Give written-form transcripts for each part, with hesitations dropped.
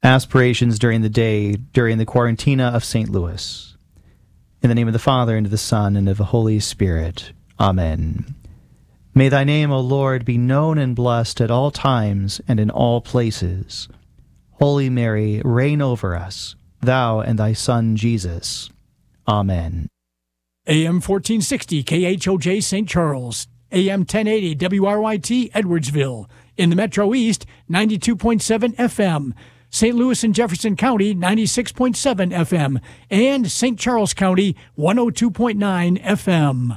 Aspirations during the day, during the Quarantina of St. Louis. In the name of the Father, and of the Son, and of the Holy Spirit. Amen. May thy name, O Lord, be known and blessed at all times and in all places. Holy Mary, reign over us, thou and thy Son Jesus. Amen. AM 1460 KHOJ St. Charles, AM 1080 WRYT Edwardsville. In the Metro East, 92.7 FM. St. Louis and Jefferson County, 96.7 FM. And St. Charles County, 102.9 FM.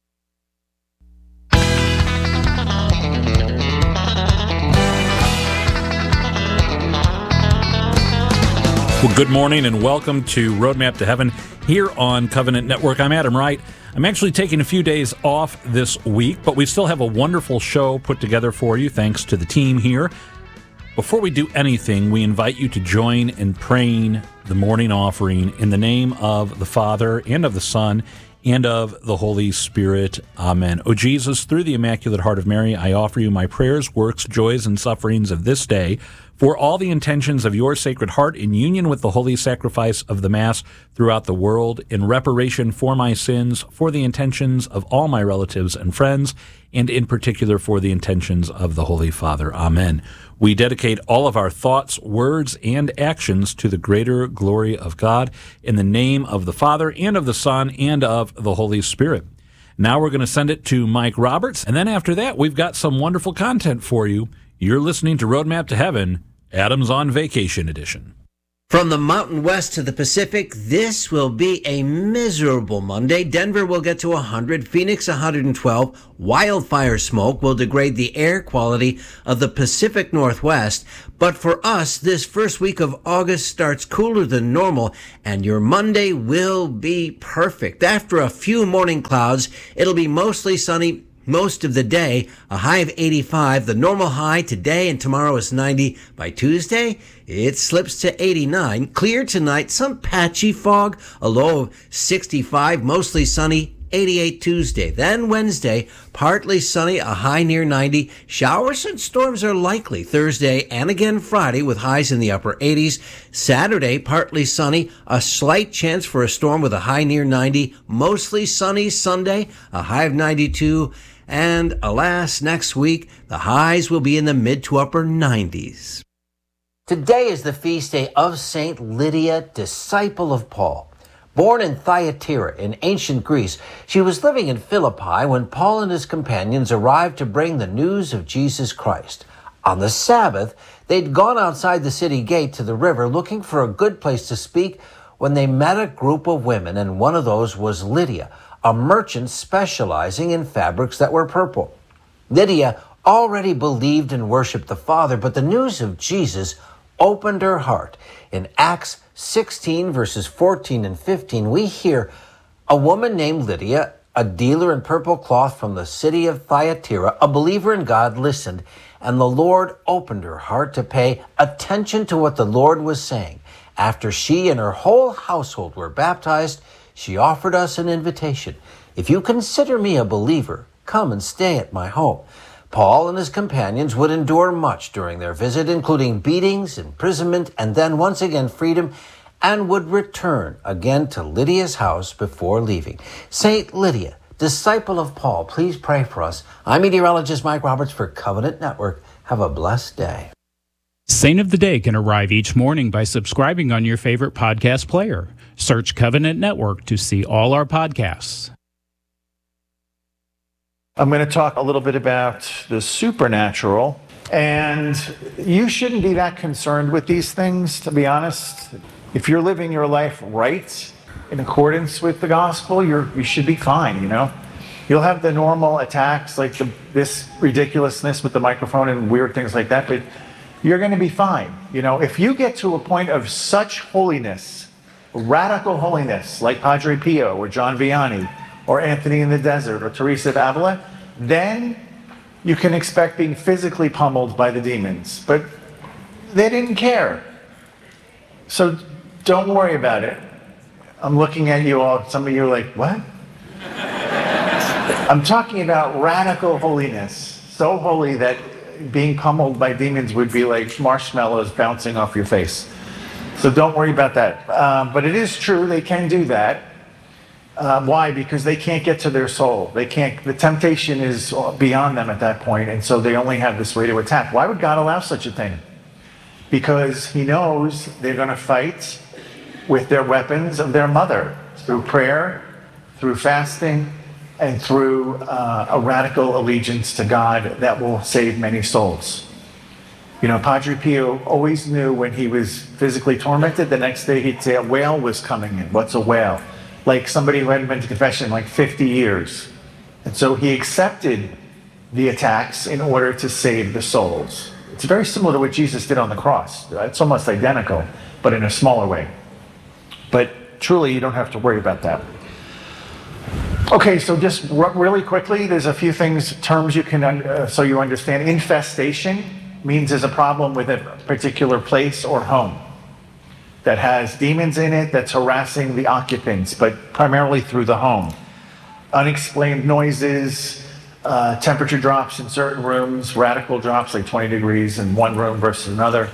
Well, good morning and welcome to Roadmap to Heaven here on Covenant Network. I'm Adam Wright. I'm actually taking a few days off this week, but we still have a wonderful show put together for you, thanks to the team here. Before we do anything, we invite you to join in praying the morning offering in the name of the Father and of the Son and of the Holy Spirit. Amen. O Jesus, through the Immaculate Heart of Mary, I offer you my prayers, works, joys, and sufferings of this day for all the intentions of your Sacred Heart in union with the holy sacrifice of the Mass throughout the world, in reparation for my sins, for the intentions of all my relatives and friends, and in particular for the intentions of the Holy Father. Amen. We dedicate all of our thoughts, words, and actions to the greater glory of God in the name of the Father and of the Son and of the Holy Spirit. Now we're going to send it to Mike Roberts, and then after that, we've got some wonderful content for you. You're listening to Roadmap to Heaven, Adam's on Vacation Edition. From the Mountain West to the Pacific, this will be a miserable Monday. Denver will get to 100, Phoenix 112. Wildfire smoke will degrade the air quality of the Pacific Northwest. But for us, this first week of August starts cooler than normal, and your Monday will be perfect. After a few morning clouds, it'll be mostly sunny most of the day, a high of 85. The normal high today and tomorrow is 90. By Tuesday, it slips to 89. Clear tonight, some patchy fog, a low of 65, mostly sunny, 88 Tuesday. Then Wednesday, partly sunny, a high near 90. Showers and storms are likely Thursday and again Friday with highs in the upper 80s. Saturday, partly sunny, a slight chance for a storm with a high near 90. Mostly sunny Sunday, a high of 92. And alas, next week, the highs will be in the mid to upper 90s. Today is the feast day of Saint Lydia, disciple of Paul. Born in Thyatira in ancient Greece, she was living in Philippi when Paul and his companions arrived to bring the news of Jesus Christ. On the Sabbath, they'd gone outside the city gate to the river looking for a good place to speak when they met a group of women, and one of those was Lydia, a merchant specializing in fabrics that were purple. Lydia already believed and worshiped the Father, but the news of Jesus opened her heart. In Acts 16, verses 14 and 15, we hear a woman named Lydia, a dealer in purple cloth from the city of Thyatira, a believer in God, listened, and the Lord opened her heart to pay attention to what the Lord was saying. After she and her whole household were baptized, she offered us an invitation. If you consider me a believer, come and stay at my home. Paul and his companions would endure much during their visit, including beatings, imprisonment, and then once again freedom, and would return again to Lydia's house before leaving. Saint Lydia, disciple of Paul, please pray for us. I'm meteorologist Mike Roberts for Covenant Network. Have a blessed day. Saint of the Day can arrive each morning by subscribing on your favorite podcast player. Search Covenant Network to see all our podcasts. I'm going to talk a little bit about the supernatural, and you shouldn't be that concerned with these things, to be honest. If you're living your life right, in accordance with the gospel, you should be fine, you know? You'll have the normal attacks, like this ridiculousness with the microphone and weird things like that, but you're going to be fine. You know, if you get to a point of such holiness, radical holiness, like Padre Pio or John Vianney, or Anthony in the Desert, or Teresa of Avila, then you can expect being physically pummeled by the demons. But they didn't care. So don't worry about it. I'm looking at you all, some of you are like, what? I'm talking about radical holiness, so holy that being pummeled by demons would be like marshmallows bouncing off your face. So don't worry about that. But it is true, they can do that. Why? Because they can't get to their soul. They can't. The temptation is beyond them at that point, and so they only have this way to attack. Why would God allow such a thing? Because he knows they're going to fight with their weapons of their mother, through prayer, through fasting, and through a radical allegiance to God that will save many souls. You know, Padre Pio always knew when he was physically tormented, the next day he'd say a whale was coming in. What's a whale? Like somebody who hadn't been to confession in like 50 years. And so he accepted the attacks in order to save the souls. It's very similar to what Jesus did on the cross. It's almost identical, but in a smaller way. But truly, you don't have to worry about that. Okay, so just really quickly, there's a few things, terms you can, so you understand. Infestation means there's a problem with a particular place or home that has demons in it that's harassing the occupants, but primarily through the home. Unexplained noises, temperature drops in certain rooms, radical drops like 20 degrees in one room versus another,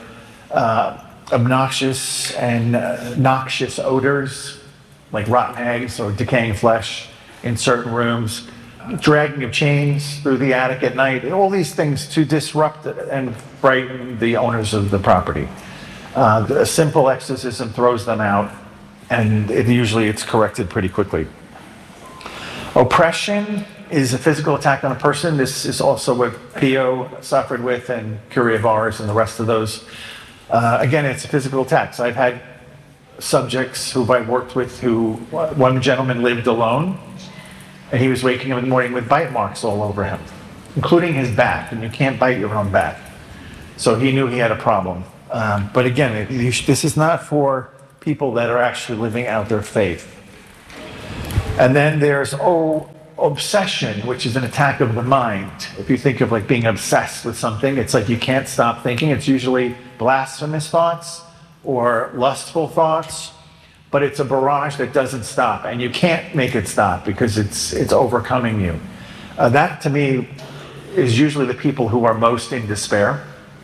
obnoxious and noxious odors like rotten eggs or decaying flesh in certain rooms, dragging of chains through the attic at night, all these things to disrupt and frighten the owners of the property. A simple exorcism throws them out, and usually it's corrected pretty quickly. Oppression is a physical attack on a person. This is also what Pio suffered with, and Curiavares and the rest of those. Again, it's a physical attack. So I've had subjects who I've worked with one gentleman lived alone, and he was waking up in the morning with bite marks all over him, including his back, and you can't bite your own back. So he knew he had a problem. But again, this is not for people that are actually living out their faith. And then there's obsession, which is an attack of the mind. If you think of like being obsessed with something, it's like you can't stop thinking. It's usually blasphemous thoughts or lustful thoughts, but it's a barrage that doesn't stop, and you can't make it stop because it's overcoming you. That to me is usually the people who are most in despair.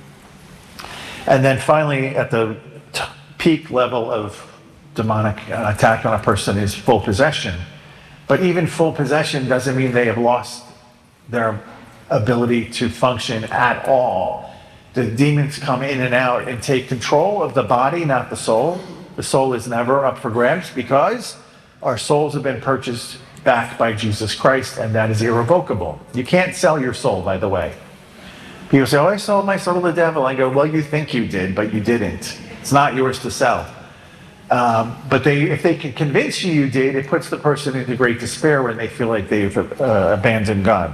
And then finally, at the peak level of demonic attack on a person is full possession. But even full possession doesn't mean they have lost their ability to function at all. The demons come in and out and take control of the body, not the soul. The soul is never up for grabs because our souls have been purchased back by Jesus Christ, and that is irrevocable. You can't sell your soul, by the way. People say, oh, I sold my soul to the devil. I go, well, you think you did, but you didn't. It's not yours to sell. But if they can convince you did, it puts the person into great despair when they feel like they've abandoned God.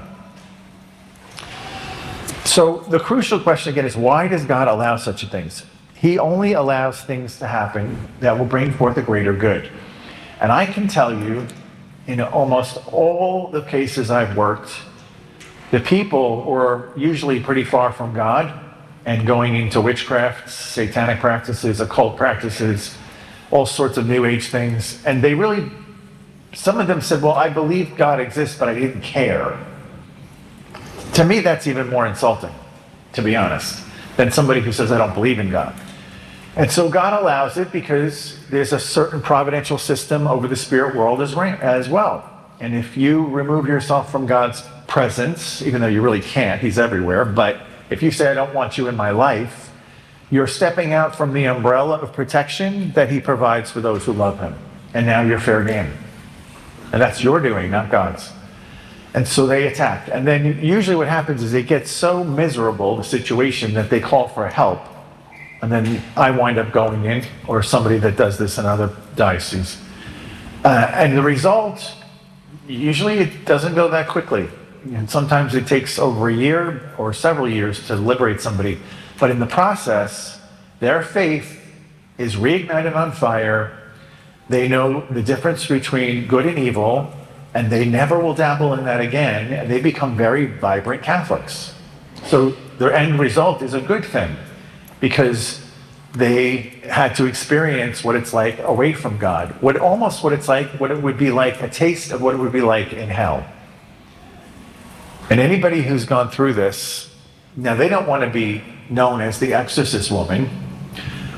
So the crucial question again is, why does God allow such things? He only allows things to happen that will bring forth a greater good. And I can tell you, in almost all the cases I've worked, the people were usually pretty far from God and going into witchcraft, satanic practices, occult practices, all sorts of New Age things. And they really, some of them said, well, I believe God exists, but I didn't care. To me, that's even more insulting, to be honest, than somebody who says, I don't believe in God. And so God allows it because there's a certain providential system over the spirit world as well. And if you remove yourself from God's presence, even though you really can't, he's everywhere, but if you say, I don't want you in my life, you're stepping out from the umbrella of protection that he provides for those who love him. And now you're fair game. And that's your doing, not God's. And so they attack. And then usually what happens is they get so miserable, the situation, that they call for help. And then I wind up going in, or somebody that does this in other dioceses. And the result, usually it doesn't go that quickly. And sometimes it takes over a year or several years to liberate somebody. But in the process, their faith is reignited on fire. They know the difference between good and evil, and they never will dabble in that again. And they become very vibrant Catholics. So their end result is a good thing, because they had to experience what it's like away from God. What it would be like, a taste of what it would be like in hell. And anybody who's gone through this, now they don't want to be known as the exorcist woman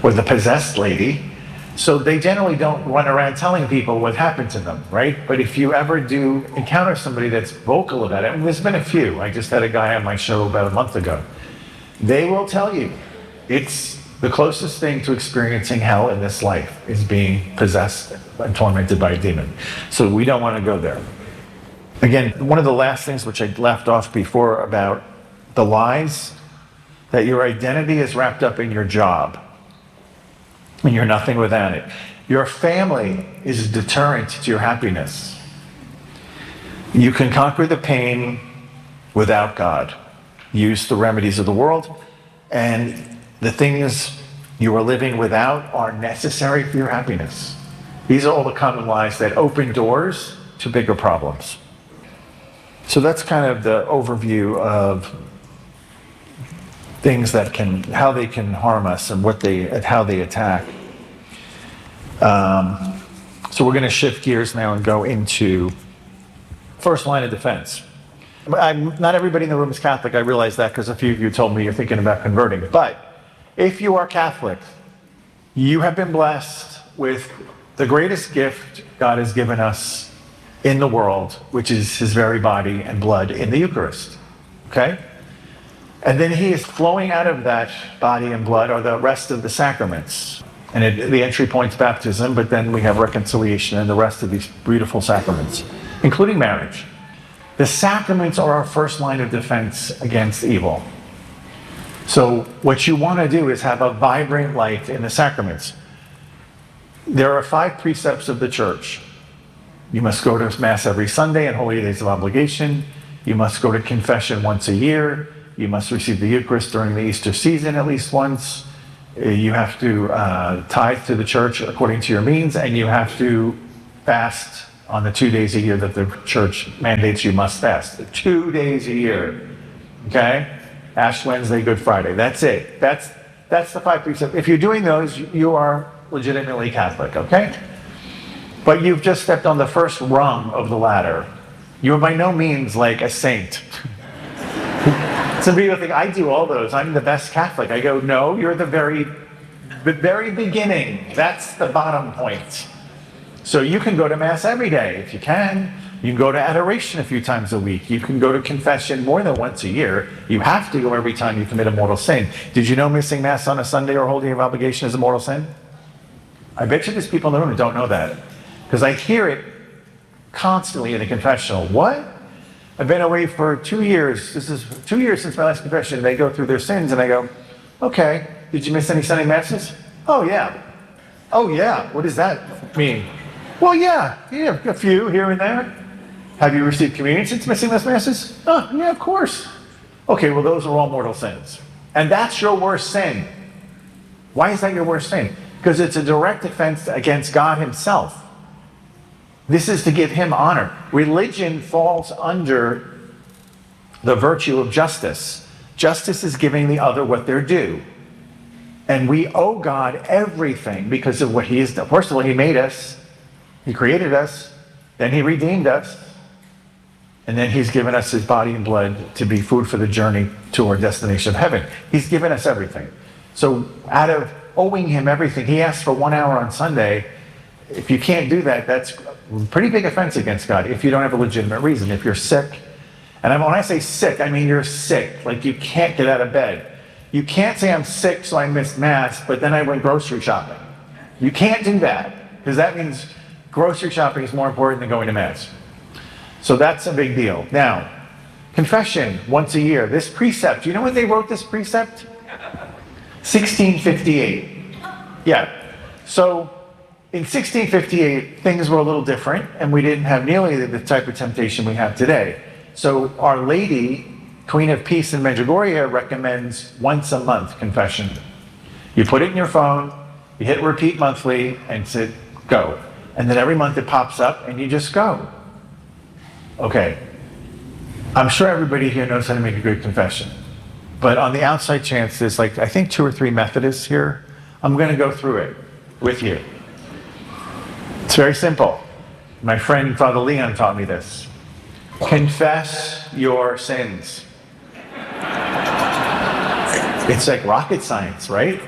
or the possessed lady. So they generally don't run around telling people what happened to them, right? But if you ever do encounter somebody that's vocal about it, and there's been a few. I just had a guy on my show about a month ago. They will tell you it's the closest thing to experiencing hell in this life is being possessed and tormented by a demon. So we don't want to go there. Again, one of the last things which I left off before about the lies, that your identity is wrapped up in your job. And you're nothing without it. Your family is a deterrent to your happiness. You can conquer the pain without God. Use the remedies of the world, and the things you are living without are necessary for your happiness. These are all the common lies that open doors to bigger problems. So that's kind of the overview of things that how they can harm us and how they attack. So we're going to shift gears now and go into first line of defense. Not everybody in the room is Catholic. I realize that because a few of you told me you're thinking about converting. But if you are Catholic, you have been blessed with the greatest gift God has given us in the world, which is his very body and blood in the Eucharist. Okay? And then he is flowing out of that body and blood are the rest of the sacraments. And the entry point's baptism, but then we have reconciliation and the rest of these beautiful sacraments, including marriage. The sacraments are our first line of defense against evil. So what you want to do is have a vibrant life in the sacraments. There are 5 precepts of the church. You must go to Mass every Sunday and holy days of obligation. You must go to confession once a year. You must receive the Eucharist during the Easter season at least once. You have to tithe to the church according to your means, and you have to fast on the 2 days a year that the church mandates you must fast. 2 days a year, okay? Ash Wednesday, Good Friday. That's it. That's the 5 precepts. If you're doing those, you are legitimately Catholic, okay? But you've just stepped on the first rung of the ladder. You're by no means like a saint. Some people think, I do all those. I'm the best Catholic. I go, no, you're the very beginning. That's the bottom point. So you can go to Mass every day if you can. You can go to adoration a few times a week. You can go to confession more than once a year. You have to go every time you commit a mortal sin. Did you know missing Mass on a Sunday or holy day of obligation is a mortal sin? I bet you there's people in the room who don't know that. Because I hear it constantly in the confessional. What? I've been away for 2 years. This is 2 years since my last confession. They go through their sins, and I go, okay, did you miss any Sunday Masses? Oh, yeah. Oh, yeah. What does that mean? Well, yeah, a few here and there. Have you received communion since missing those Masses? Oh, yeah, of course. Okay, well, those are all mortal sins. And that's your worst sin. Why is that your worst sin? Because it's a direct offense against God himself. This is to give him honor. Religion falls under the virtue of justice. Justice is giving the other what they're due. And we owe God everything because of what he has done. First of all, he made us. He created us. Then he redeemed us. And then he's given us his body and blood to be food for the journey to our destination of heaven. He's given us everything. So out of owing him everything, he asked for 1 hour on Sunday. If you can't do that, that's a pretty big offense against God if you don't have a legitimate reason. If you're sick, and when I say sick, I mean you're sick, like you can't get out of bed. You can't say I'm sick so I missed Mass, but then I went grocery shopping. You can't do that, because that means grocery shopping is more important than going to Mass. So that's a big deal. Now, confession once a year. This precept, you know when they wrote this precept? 1658. Yeah. So in 1658, things were a little different, and we didn't have nearly the type of temptation we have today. So Our Lady, Queen of Peace in Medjugorje, recommends once a month confession. You put it in your phone, you hit repeat monthly, and say, go. And then every month it pops up, and you just go. Okay. I'm sure everybody here knows how to make a good confession. But on the outside chance, there's I think 2 or 3 Methodists here. I'm going to go through it with you. It's very simple. My friend Father Leon taught me this. Confess your sins. It's like rocket science, right?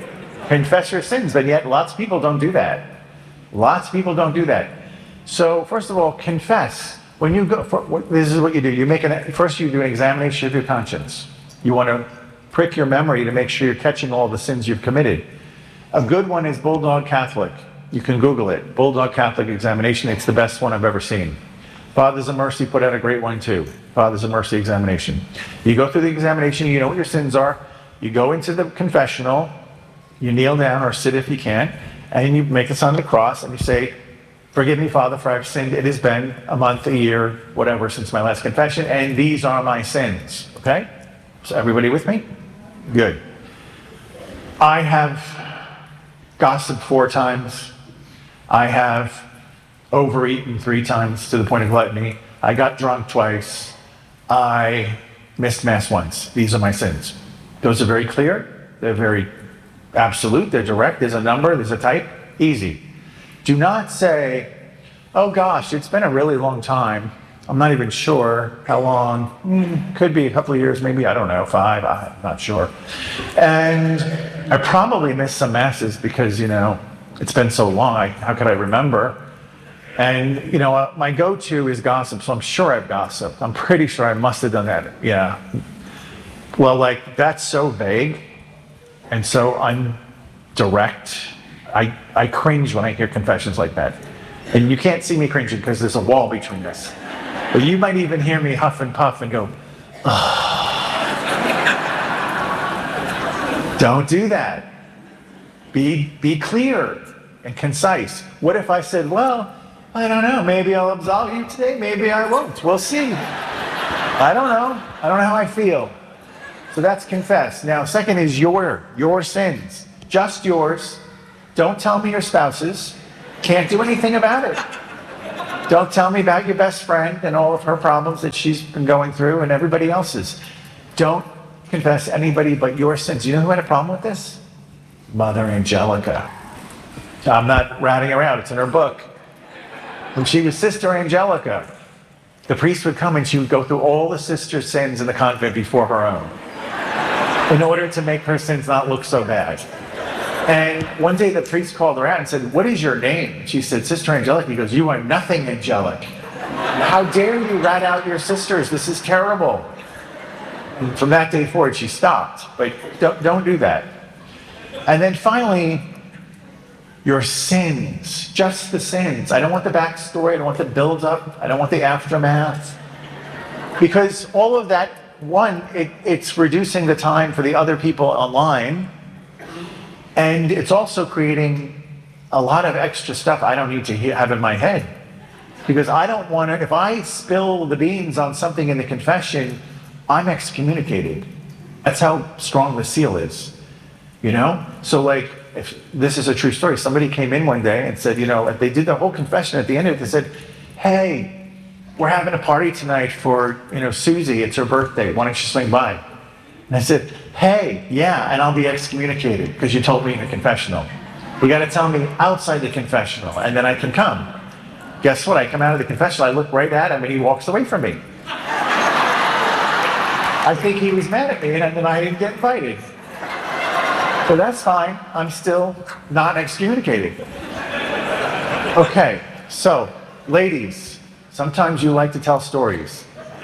Confess your sins, but yet lots of people don't do that. Lots of people don't do that. So first of all, confess. When you go, this is what you do. First you do an examination of your conscience. You want to prick your memory to make sure you're catching all the sins you've committed. A good one is Bulldog Catholic. You can Google it. Bulldog Catholic examination. It's the best one I've ever seen. Fathers of Mercy put out a great one too. Fathers of Mercy examination. You go through the examination, you know what your sins are. You go into the confessional, you kneel down or sit if you can, and you make the sign of the cross and you say, forgive me, Father, for I've sinned. It has been a month, a year, whatever, since my last confession, and these are my sins. Okay? So everybody with me? Good. I have gossiped 4 times. I have overeaten 3 times to the point of gluttony. I got drunk twice. I missed Mass once. These are my sins. Those are very clear. They're very absolute. They're direct. There's a number. There's a type. Easy. Do not say, oh gosh, it's been a really long time. I'm not even sure how long. Could be a couple of years, maybe, I don't know, 5, I'm not sure. And I probably missed some Masses because, it's been so long. How could I remember? And, my go-to is gossip, so I'm sure I've gossiped. I'm pretty sure I must have done that. Yeah. Well, that's so vague and so undirect. I cringe when I hear confessions like that. And you can't see me cringing because there's a wall between us. But you might even hear me huff and puff and go, oh. Don't do that. Be clear and concise. What if I said, well, I don't know, maybe I'll absolve you today, maybe I won't. We'll see. I don't know. I don't know how I feel. So that's confess. Now, second is your sins. Just yours. Don't tell me your spouse's. Can't do anything about it. Don't tell me about your best friend and all of her problems that she's been going through and everybody else's. Don't confess anybody but your sins. You know who had a problem with this? Mother Angelica. I'm not ratting her out. It's in her book. When she was Sister Angelica, the priest would come and she would go through all the sisters' sins in the convent before her own in order to make her sins not look so bad. And one day the priest called her out and said, what is your name? She said, Sister Angelica. He goes, you are nothing angelic. How dare you rat out your sisters? This is terrible. And from that day forward, she stopped. But don't do that. And then finally, your sins, just the sins. I don't want the backstory. I don't want the build-up. I don't want the aftermath. Because all of that, one, it's reducing the time for the other people online. And it's also creating a lot of extra stuff I don't need to have in my head. Because I don't want to, if I spill the beans on something in the confession, I'm excommunicated. That's how strong the seal is. So if this is a true story, somebody came in one day and said, they did the whole confession. At the end of it, they said, hey, we're having a party tonight for, Susie. It's her birthday. Why don't you swing by? And I said, hey, yeah, and I'll be excommunicated because you told me in the confessional. You got to tell me outside the confessional, and then I can come. Guess what? I come out of the confessional, I look right at him, and he walks away from me. I think he was mad at me, and then I didn't get invited. So that's fine. I'm still not excommunicated. Okay, so, ladies, sometimes you like to tell stories.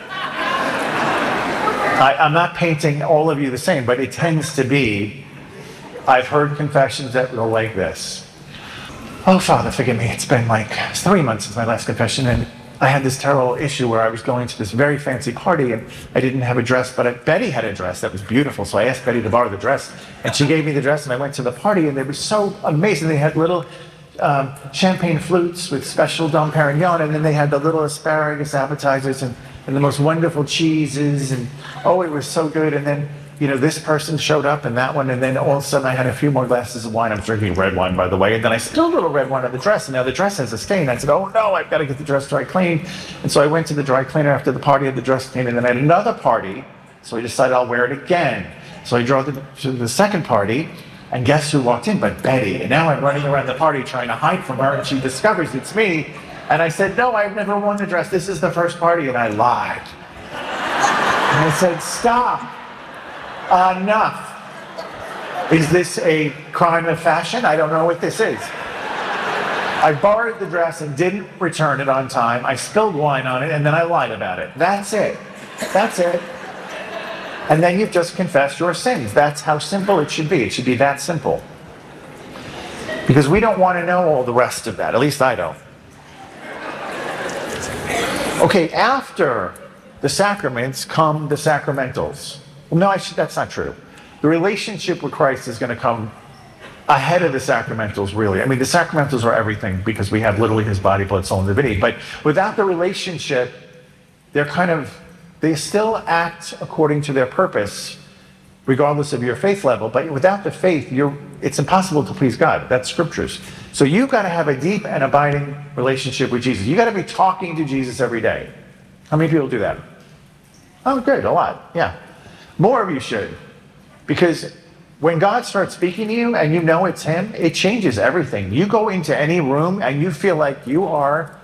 I'm not painting all of you the same, but it tends to be, I've heard confessions that go like this. Oh, Father, forgive me. It's been 3 months since my last confession, and I had this terrible issue where I was going to this very fancy party, and I didn't have a dress, but Betty had a dress that was beautiful, so I asked Betty to borrow the dress, and she gave me the dress, and I went to the party, and they were so amazing. They had little champagne flutes with special Dom Perignon, and then they had the little asparagus appetizers, and the most wonderful cheeses, and it was so good. And then, this person showed up and that one, and then all of a sudden I had a few more glasses of wine. I'm drinking red wine, by the way, and then I spilled a little red wine on the dress, and now the dress has a stain. I said, oh no, I've got to get the dress dry cleaned. And so I went to the dry cleaner after the party, had the dress cleaned, and then I had another party, so I decided I'll wear it again. So I drove to the second party, and guess who walked in but Betty? And now I'm running around the party trying to hide from her, and she discovers it's me. And I said, no, I've never worn the dress. This is the first party. And I lied. And I said, stop. Enough. Is this a crime of fashion? I don't know what this is. I borrowed the dress and didn't return it on time. I spilled wine on it and then I lied about it. That's it. That's it. And then you've just confessed your sins. That's how simple it should be. It should be that simple. Because we don't want to know all the rest of that. At least I don't. Okay, after the sacraments come the sacramentals. Well, no, that's not true. The relationship with Christ is going to come ahead of the sacramentals, really. I mean, the sacramentals are everything because we have literally his body, blood, soul, and divinity. But without the relationship, they still act according to their purpose, regardless of your faith level. But without the faith, it's impossible to please God. That's scriptures. So you've got to have a deep and abiding relationship with Jesus. You've got to be talking to Jesus every day. How many people do that? Oh, good, a lot, yeah. More of you should. Because when God starts speaking to you and you know it's him, it changes everything. You go into any room and you feel like you are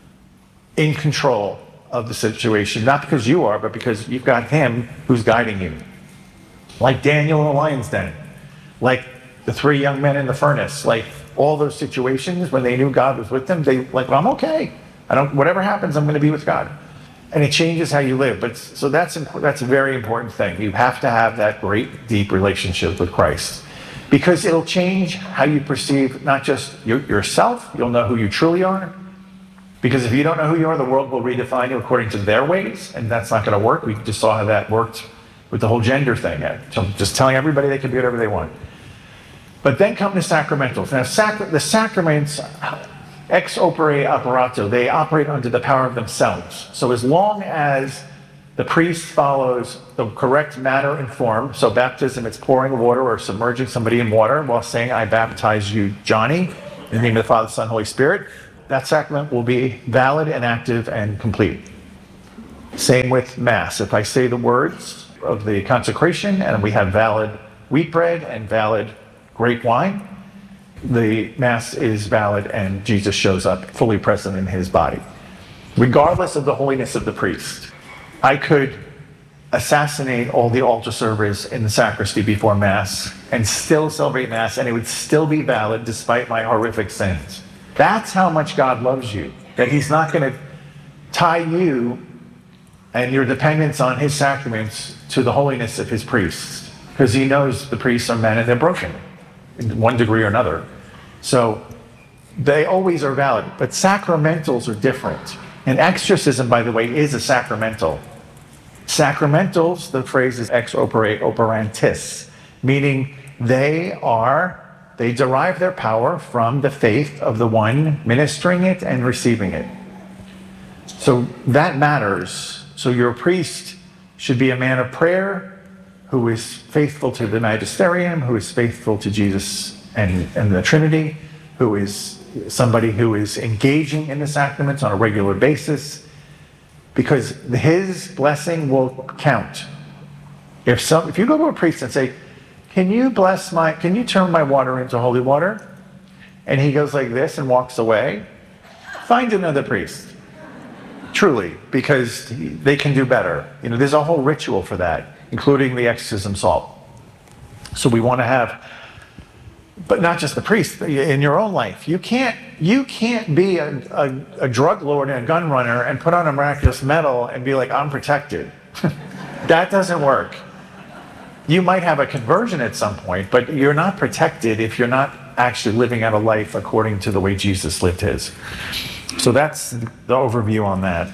in control of the situation, not because you are, but because you've got him who's guiding you. Like Daniel in the lion's den, like the 3 young men in the furnace, like all those situations when they knew God was with them, they like, well, I'm okay. Whatever happens, I'm going to be with God. And it changes how you live. But so that's a very important thing. You have to have that great, deep relationship with Christ. Because it'll change how you perceive not just yourself, you'll know who you truly are. Because if you don't know who you are, the world will redefine you according to their ways, and that's not going to work. We just saw how that worked with the whole gender thing. Just telling everybody they can be whatever they want. But then come the sacramentals. Now, the sacraments, ex opere operato, they operate under the power of themselves. So as long as the priest follows the correct manner and form, so baptism, it's pouring water or submerging somebody in water while saying, I baptize you, Johnny, in the name of the Father, Son, Holy Spirit, that sacrament will be valid and active and complete. Same with Mass. If I say the words of the consecration and we have valid wheat bread and valid grape wine, the Mass is valid and Jesus shows up fully present in his body. Regardless of the holiness of the priest, I could assassinate all the altar servers in the sacristy before Mass and still celebrate Mass, and it would still be valid despite my horrific sins. That's how much God loves you, that he's not going to tie you and your dependence on his sacraments to the holiness of his priests, because he knows the priests are men and they're broken in one degree or another. So they always are valid, but sacramentals are different. And exorcism, by the way, is a sacramental. Sacramentals, the phrase is ex opere operantis, meaning they derive their power from the faith of the one ministering it and receiving it. So that matters. So your priest should be a man of prayer who is faithful to the magisterium, who is faithful to Jesus and the Trinity, who is somebody who is engaging in the sacraments on a regular basis, because his blessing will count. If you go to a priest and say, can you turn my water into holy water? And he goes like this and walks away, find another priest. Truly, because they can do better. There's a whole ritual for that, including the exorcism salt. So we want to have, but not just the priest, in your own life. You can't be a drug lord and a gun runner and put on a miraculous medal and be like, I'm protected. That doesn't work. You might have a conversion at some point, but you're not protected if you're not actually living out a life according to the way Jesus lived his. So that's the overview on that.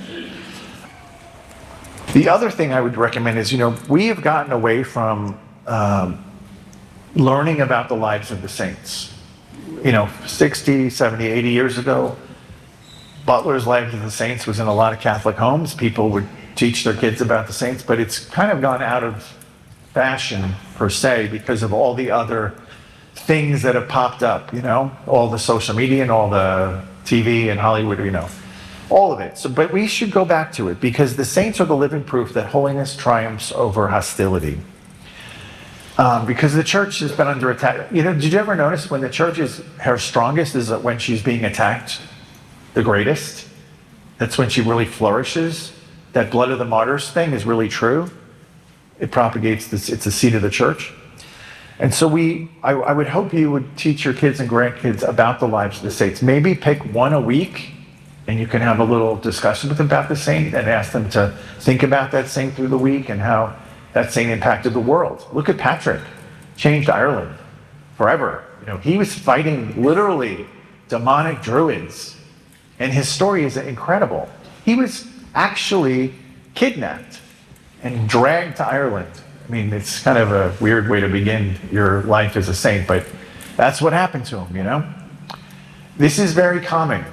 The other thing I would recommend is, we have gotten away from learning about the lives of the saints. 60, 70, 80 years ago, Butler's Lives of the Saints was in a lot of Catholic homes. People would teach their kids about the saints, but it's kind of gone out of fashion, per se, because of all the other things that have popped up, all the social media and all the TV and Hollywood, all of it. But we should go back to it, because the saints are the living proof that holiness triumphs over hostility. Because the church has been under attack. Did you ever notice when the church is her strongest is when she's being attacked the greatest? That's when she really flourishes. That blood of the martyrs thing is really true. It propagates it's the seed of the church. And so I would hope you would teach your kids and grandkids about the lives of the saints. Maybe pick one a week, and you can have a little discussion with them about the saint and ask them to think about that saint through the week and how that saint impacted the world. Look at Patrick, changed Ireland forever. He was fighting literally demonic druids, and his story is incredible. He was actually kidnapped and dragged to Ireland. I mean, it's kind of a weird way to begin your life as a saint, but that's what happened to him, This is very common.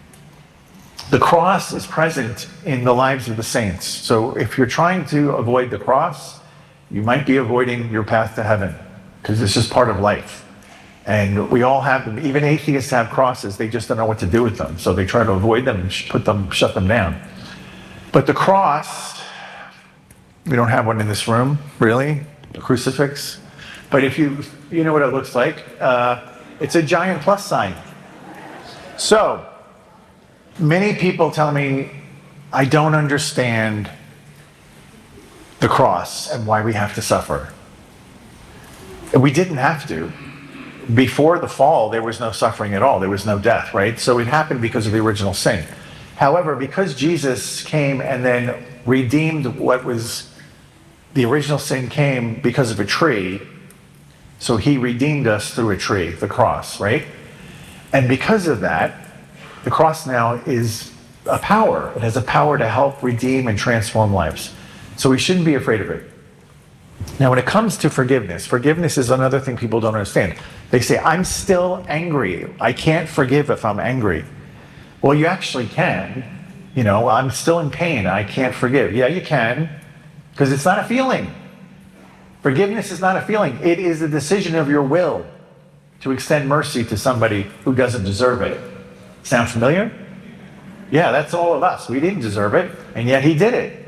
The cross is present in the lives of the saints. So if you're trying to avoid the cross, you might be avoiding your path to heaven, because it's just part of life. And we all have them. Even atheists have crosses. They just don't know what to do with them. So they try to avoid them and shut them down. But the cross, we don't have one in this room, really, a crucifix. But if you know what it looks like, it's a giant plus sign. So many people tell me, I don't understand the cross and why we have to suffer. We didn't have to. Before the fall, there was no suffering at all. There was no death, right? So it happened because of the original sin. However, because Jesus came and then redeemed what was the original sin, came because of a tree. So he redeemed us through a tree, the cross, right? And because of that, the cross now is a power. It has a power to help redeem and transform lives. So we shouldn't be afraid of it. Now, when it comes to forgiveness, forgiveness is another thing people don't understand. They say, I'm still angry. I can't forgive if I'm angry. Well, you actually can. I'm still in pain. I can't forgive. Yeah, you can, because it's not a feeling. Forgiveness is not a feeling. It is a decision of your will to extend mercy to somebody who doesn't deserve it. Sound familiar? Yeah, that's all of us. We didn't deserve it, and yet he did it.